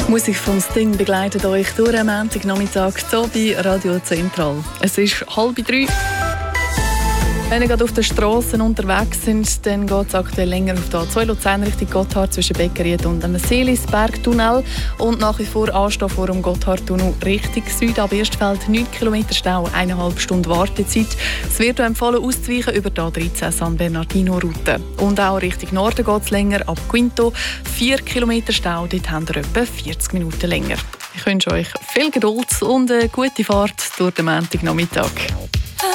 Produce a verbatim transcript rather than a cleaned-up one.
Musik von Sting begleitet euch durch am Montagnachmittag hier bei Radio Zentral. Es ist halb drei. Wenn ihr gerade auf den Strassen unterwegs sind, dann geht es aktuell länger auf der A zwei Luzern Richtung Gotthard zwischen Beckeried und dem Seelisbergtunnel und nach wie vor Anstehen vor dem Gotthardtunnel Richtung Süd. Ab Erstfeld neun Kilometer Stau, eineinhalb Stunden Wartezeit. Es wird empfohlen auszuweichen über die A dreizehn San Bernardino-Route. Und auch Richtung Norden geht es länger, ab Quinto vier Kilometer Stau, dort haben wir etwa vierzig Minuten länger. Ich wünsche euch viel Geduld und eine gute Fahrt durch den Montagnachmittag.